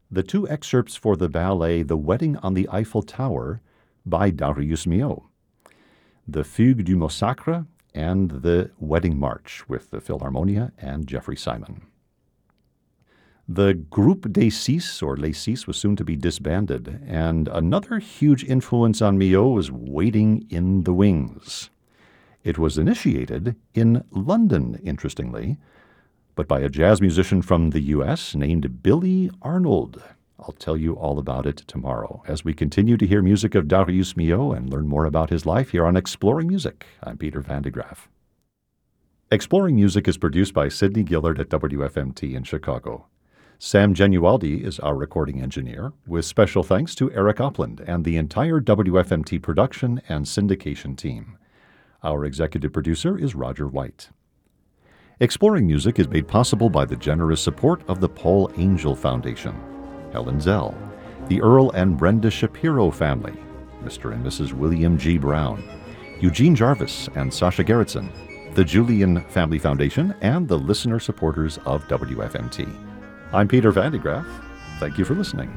the two excerpts for the ballet The Wedding on the Eiffel Tower by Darius Milhaud, the Fugue du Mot Sacre, and the Wedding March with the Philharmonia and Jeffrey Simon. The Groupe des Six, or Les Six, was soon to be disbanded, and another huge influence on Milhaud was waiting in the wings. It was initiated in London, interestingly, but by a jazz musician from the U.S. named Billy Arnold. I'll tell you all about it tomorrow as we continue to hear music of Darius Milhaud and learn more about his life here on Exploring Music. I'm Peter Van de Graaff. Exploring Music is produced by Sidney Gillard at WFMT in Chicago. Sam Genualdi is our recording engineer, with special thanks to Eric Opland and the entire WFMT production and syndication team. Our executive producer is Roger White. Exploring Music is made possible by the generous support of the Paul Angel Foundation, Helen Zell, the Earl and Brenda Shapiro family, Mr. and Mrs. William G. Brown, Eugene Jarvis and Sasha Gerritsen, the Julian Family Foundation, and the listener supporters of WFMT. I'm Peter Van de Graaff. Thank you for listening.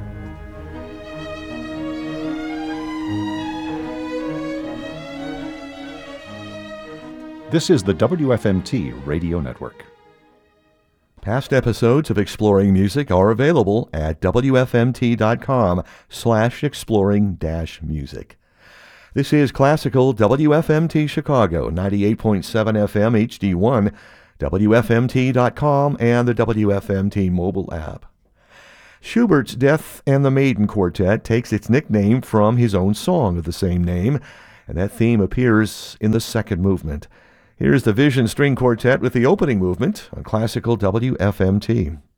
This is the WFMT Radio Network. Past episodes of Exploring Music are available at wfmt.com/exploring-music. This is classical WFMT Chicago, 98.7 FM HD1, WFMT.com, and the WFMT mobile app. Schubert's Death and the Maiden Quartet takes its nickname from his own song of the same name, and that theme appears in the second movement. Here's the Vision String Quartet with the opening movement on classical WFMT.